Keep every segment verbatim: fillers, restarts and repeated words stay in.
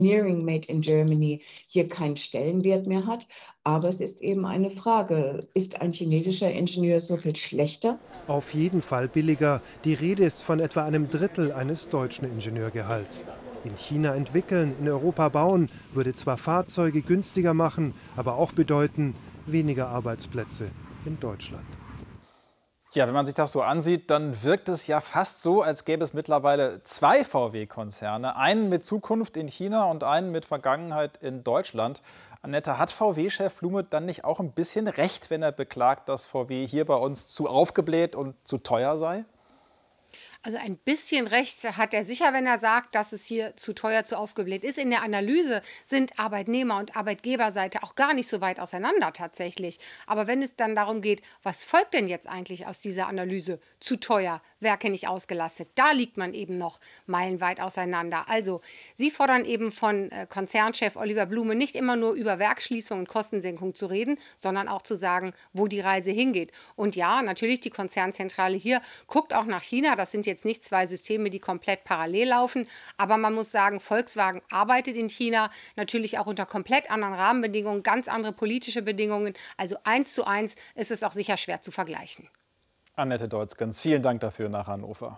Engineering Made in Germany hier keinen Stellenwert mehr hat. Aber es ist eben eine Frage, ist ein chinesischer Ingenieur so viel schlechter? Auf jeden Fall billiger. Die Rede ist von etwa einem Drittel eines deutschen Ingenieurgehalts. In China entwickeln, in Europa bauen, würde zwar Fahrzeuge günstiger machen, aber auch bedeuten weniger Arbeitsplätze in Deutschland. Ja, wenn man sich das so ansieht, dann wirkt es ja fast so, als gäbe es mittlerweile zwei V W-Konzerne. Einen mit Zukunft in China und einen mit Vergangenheit in Deutschland. Annette, hat V W-Chef Blume dann nicht auch ein bisschen recht, wenn er beklagt, dass V W hier bei uns zu aufgebläht und zu teuer sei? Also ein bisschen recht hat er sicher, wenn er sagt, dass es hier zu teuer, zu aufgebläht ist. In der Analyse sind Arbeitnehmer- und Arbeitgeberseite auch gar nicht so weit auseinander tatsächlich. Aber wenn es dann darum geht, was folgt denn jetzt eigentlich aus dieser Analyse? Zu teuer, Werke nicht ausgelastet. Da liegt man eben noch meilenweit auseinander. Also Sie fordern eben von äh, Konzernchef Oliver Blume nicht immer nur über Werksschließung und Kostensenkung zu reden, sondern auch zu sagen, wo die Reise hingeht. Und ja, natürlich die Konzernzentrale hier guckt auch nach China. Das sind jetzt nicht zwei Systeme, die komplett parallel laufen, aber man muss sagen, Volkswagen arbeitet in China natürlich auch unter komplett anderen Rahmenbedingungen, ganz andere politische Bedingungen. Also eins zu eins ist es auch sicher schwer zu vergleichen. Annette Deutzgens, vielen Dank dafür nach Hannover.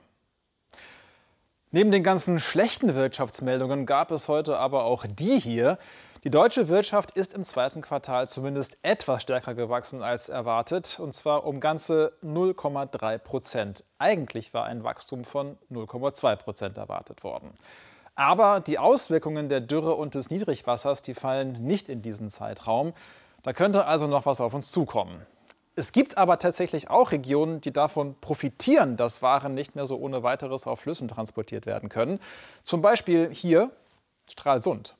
Neben den ganzen schlechten Wirtschaftsmeldungen gab es heute aber auch die hier. Die deutsche Wirtschaft ist im zweiten Quartal zumindest etwas stärker gewachsen als erwartet, und zwar um ganze null Komma drei Prozent. Eigentlich war ein Wachstum von null Komma zwei Prozent erwartet worden. Aber die Auswirkungen der Dürre und des Niedrigwassers, die fallen nicht in diesen Zeitraum. Da könnte also noch was auf uns zukommen. Es gibt aber tatsächlich auch Regionen, die davon profitieren, dass Waren nicht mehr so ohne weiteres auf Flüssen transportiert werden können. Zum Beispiel hier Stralsund.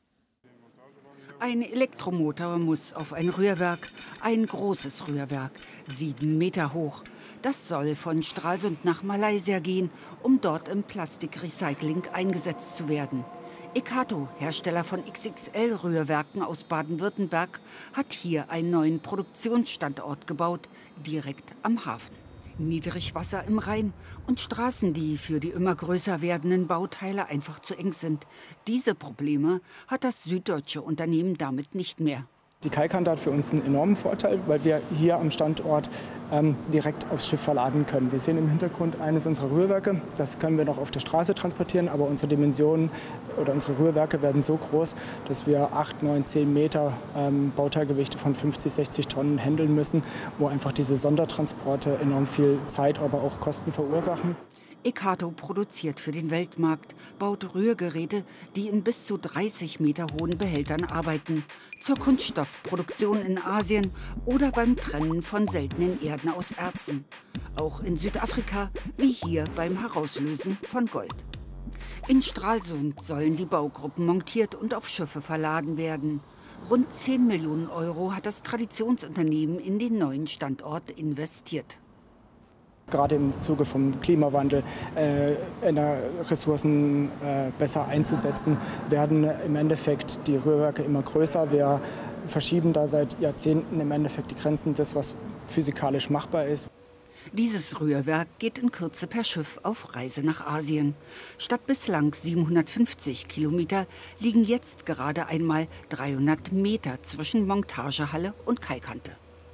Ein Elektromotor muss auf ein Rührwerk, ein großes Rührwerk, sieben Meter hoch. Das soll von Stralsund nach Malaysia gehen, um dort im Plastikrecycling eingesetzt zu werden. Ekato, Hersteller von X X L-Rührwerken aus Baden-Württemberg, hat hier einen neuen Produktionsstandort gebaut, direkt am Hafen. Niedrigwasser im Rhein und Straßen, die für die immer größer werdenden Bauteile einfach zu eng sind. Diese Probleme hat das süddeutsche Unternehmen damit nicht mehr. Die Kaikante hat für uns einen enormen Vorteil, weil wir hier am Standort ähm, direkt aufs Schiff verladen können. Wir sehen im Hintergrund eines unserer Rührwerke. Das können wir noch auf der Straße transportieren, aber unsere Dimensionen oder unsere Rührwerke werden so groß, dass wir acht, neun, zehn Meter ähm, Bauteilgewichte von fünfzig, sechzig Tonnen handeln müssen, wo einfach diese Sondertransporte enorm viel Zeit, aber auch Kosten verursachen. Ekato produziert für den Weltmarkt, baut Rührgeräte, die in bis zu dreißig Meter hohen Behältern arbeiten. Zur Kunststoffproduktion in Asien oder beim Trennen von seltenen Erden aus Erzen. Auch in Südafrika, wie hier beim Herauslösen von Gold. In Stralsund sollen die Baugruppen montiert und auf Schiffe verladen werden. Rund zehn Millionen Euro hat das Traditionsunternehmen in den neuen Standort investiert. Gerade im Zuge vom Klimawandel äh, Ressourcen äh, besser einzusetzen, werden im Endeffekt die Rührwerke immer größer. Wir verschieben da seit Jahrzehnten im Endeffekt die Grenzen des, was physikalisch machbar ist. Dieses Rührwerk geht in Kürze per Schiff auf Reise nach Asien. Statt bislang siebenhundertfünfzig Kilometer liegen jetzt gerade einmal dreihundert Meter zwischen Montagehalle und Kaikante.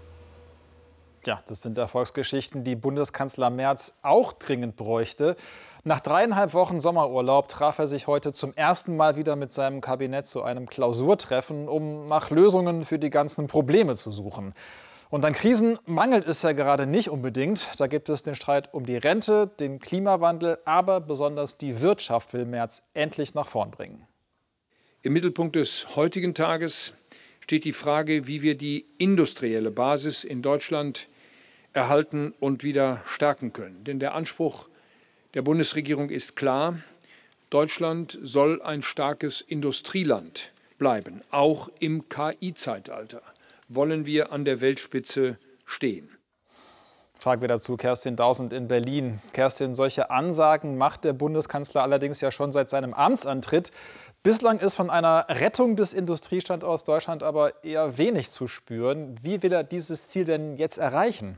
Ja, das sind Erfolgsgeschichten, die Bundeskanzler Merz auch dringend bräuchte. Nach dreieinhalb Wochen Sommerurlaub traf er sich heute zum ersten Mal wieder mit seinem Kabinett zu einem Klausurtreffen, um nach Lösungen für die ganzen Probleme zu suchen. Und an Krisen mangelt es ja gerade nicht unbedingt. Da gibt es den Streit um die Rente, den Klimawandel, aber besonders die Wirtschaft will Merz endlich nach vorn bringen. Im Mittelpunkt des heutigen Tages steht die Frage, wie wir die industrielle Basis in Deutschland erhalten und wieder stärken können. Denn der Anspruch der Bundesregierung ist klar: Deutschland soll ein starkes Industrieland bleiben. Auch im K I-Zeitalter wollen wir an der Weltspitze stehen. Fragen wir dazu Kerstin Dausend in Berlin. Kerstin, solche Ansagen macht der Bundeskanzler allerdings ja schon seit seinem Amtsantritt. Bislang ist von einer Rettung des Industriestandorts Deutschland aber eher wenig zu spüren. Wie will er dieses Ziel denn jetzt erreichen?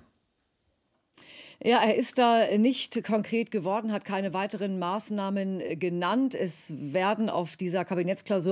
Ja, er ist da nicht konkret geworden, hat keine weiteren Maßnahmen genannt. Es werden auf dieser Kabinettsklausur